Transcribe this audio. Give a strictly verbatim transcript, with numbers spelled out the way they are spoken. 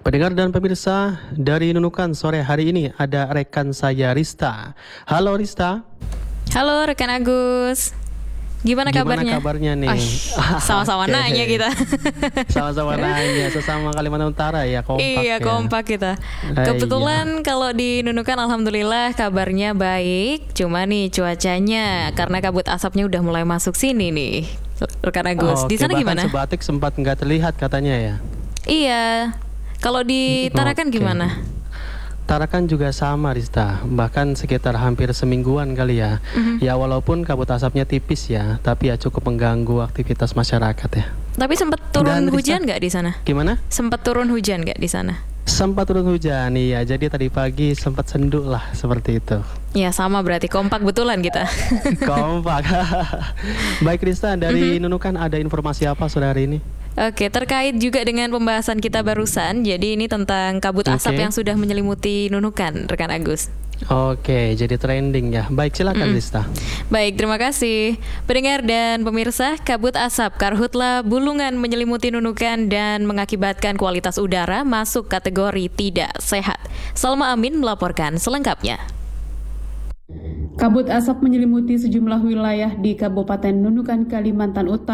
Pendengar dan pemirsa, dari Nunukan sore hari ini ada rekan saya Rista. Halo Rista. Halo rekan Agus. Gimana, Gimana kabarnya? kabarnya nih? Oh, sama-sama Oke. nanya kita. Sama-sama nanya, sesama Kalimantan Utara ya, kompak Iya, ya. kompak kita. Ah, Kebetulan kalau di Nunukan alhamdulillah kabarnya baik. Cuma nih cuacanya karena kabut asapnya udah mulai masuk sini nih. Rekan Agus. Di Oke, sana bahkan gimana? Sebatik sempat nggak terlihat katanya ya. Iya. Kalau di Tarakan Oke. gimana? Tarakan juga sama Rista, bahkan sekitar hampir semingguan kali ya. Mhm. Ya walaupun kabut asapnya tipis ya, tapi ya cukup mengganggu aktivitas masyarakat ya. Tapi sempat turun Dan Rista- hujan nggak di sana? Gimana? Sempat turun hujan nggak di sana? Sempat turun hujan, iya. Jadi tadi pagi sempat senduk lah seperti itu. Ya sama berarti kompak betulan kita. Kompak. Baik Rista, dari Nunukan ada informasi apa sore hari ini? Oke, terkait juga dengan pembahasan kita barusan, jadi ini tentang kabut asap Oke. yang sudah menyelimuti Nunukan, rekan Agus. Oke, jadi trending ya. Baik, silakan Rista. Baik, terima kasih. Pendengar dan pemirsa, kabut asap karhutla Bulungan menyelimuti Nunukan dan mengakibatkan kualitas udara masuk kategori tidak sehat. Salma Amin melaporkan selengkapnya. Kabut asap menyelimuti sejumlah wilayah di Kabupaten Nunukan, Kalimantan Utara.